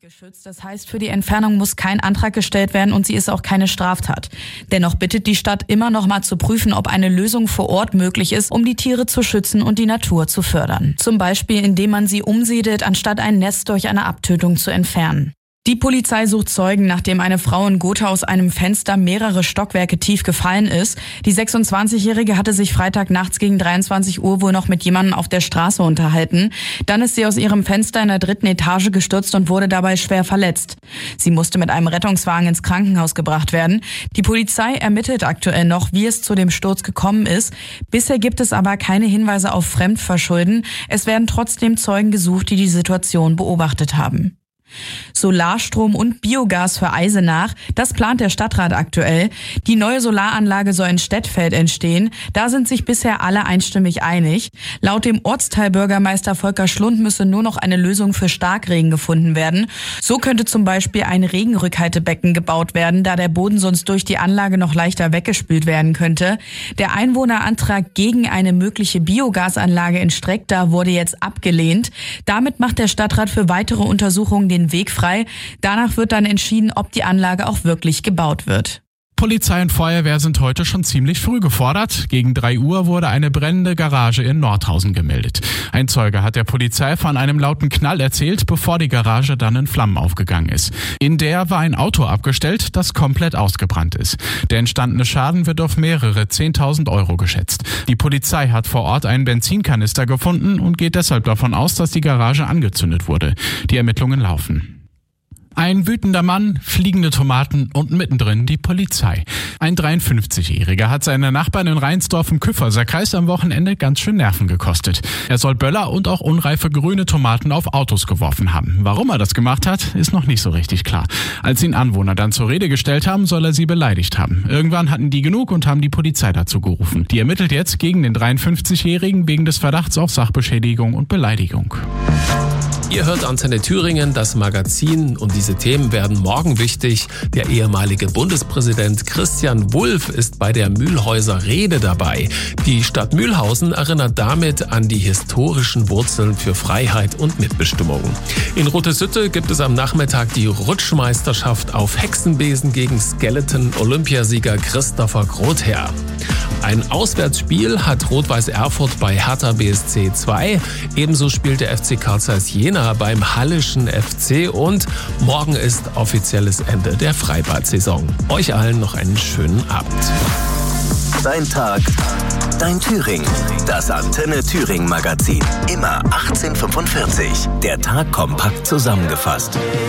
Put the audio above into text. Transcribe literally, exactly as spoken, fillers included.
geschützt. Das heißt, für die Entfernung muss kein Antrag gestellt werden und sie ist auch keine Straftat. Dennoch bittet die Stadt immer noch mal zu prüfen, ob eine Lösung vor Ort möglich ist, um die Tiere zu schützen und die Natur zu fördern. Zum Beispiel, indem man sie umsiedelt, anstatt ein Nest durch eine Abtötung zu entfernen. Die Polizei sucht Zeugen, nachdem eine Frau in Gotha aus einem Fenster mehrere Stockwerke tief gefallen ist. Die sechsundzwanzigjährige hatte sich Freitag nachts gegen dreiundzwanzig Uhr wohl noch mit jemandem auf der Straße unterhalten. Dann ist sie aus ihrem Fenster in der dritten Etage gestürzt und wurde dabei schwer verletzt. Sie musste mit einem Rettungswagen ins Krankenhaus gebracht werden. Die Polizei ermittelt aktuell noch, wie es zu dem Sturz gekommen ist. Bisher gibt es aber keine Hinweise auf Fremdverschulden. Es werden trotzdem Zeugen gesucht, die die Situation beobachtet haben. Solarstrom und Biogas für Eisenach, das plant der Stadtrat aktuell. Die neue Solaranlage soll in Stettfeld entstehen. Da sind sich bisher alle einstimmig einig. Laut dem Ortsteilbürgermeister Volker Schlund müsse nur noch eine Lösung für Starkregen gefunden werden. So könnte zum Beispiel ein Regenrückhaltebecken gebaut werden, da der Boden sonst durch die Anlage noch leichter weggespült werden könnte. Der Einwohnerantrag gegen eine mögliche Biogasanlage in Streckda wurde jetzt abgelehnt. Damit macht der Stadtrat für weitere Untersuchungen den Weg frei. Danach wird dann entschieden, ob die Anlage auch wirklich gebaut wird. Polizei und Feuerwehr sind heute schon ziemlich früh gefordert. Gegen drei Uhr wurde eine brennende Garage in Nordhausen gemeldet. Ein Zeuge hat der Polizei von einem lauten Knall erzählt, bevor die Garage dann in Flammen aufgegangen ist. In der war ein Auto abgestellt, das komplett ausgebrannt ist. Der entstandene Schaden wird auf mehrere zehntausend Euro geschätzt. Die Polizei hat vor Ort einen Benzinkanister gefunden und geht deshalb davon aus, dass die Garage angezündet wurde. Die Ermittlungen laufen. Ein wütender Mann, fliegende Tomaten und mittendrin die Polizei. Ein dreiundfünfzigjähriger hat seine Nachbarn in Reinsdorf im Küfferserkreis am Wochenende ganz schön Nerven gekostet. Er soll Böller und auch unreife grüne Tomaten auf Autos geworfen haben. Warum er das gemacht hat, ist noch nicht so richtig klar. Als ihn Anwohner dann zur Rede gestellt haben, soll er sie beleidigt haben. Irgendwann hatten die genug und haben die Polizei dazu gerufen. Die ermittelt jetzt gegen den dreiundfünfzigjährigen wegen des Verdachts auf Sachbeschädigung und Beleidigung. Ihr hört Antenne Thüringen, das Magazin, und diese Themen werden morgen wichtig. Der ehemalige Bundespräsident Christian Wulff ist bei der Mühlhäuser Rede dabei. Die Stadt Mühlhausen erinnert damit an die historischen Wurzeln für Freiheit und Mitbestimmung. In Rotesütte gibt es am Nachmittag die Rutschmeisterschaft auf Hexenbesen gegen Skeleton-Olympiasieger Christopher Grother. Ein Auswärtsspiel hat Rot-Weiß Erfurt bei Hertha B S C zwei. Ebenso spielt der F C Carl Zeiss Jena beim Hallischen F C und morgen ist offizielles Ende der Freibad-Saison. Euch allen noch einen schönen Abend. Dein Tag, dein Thüringen. Das Antenne Thüringen Magazin. Immer achtzehn Uhr fünfundvierzig. Der Tag kompakt zusammengefasst.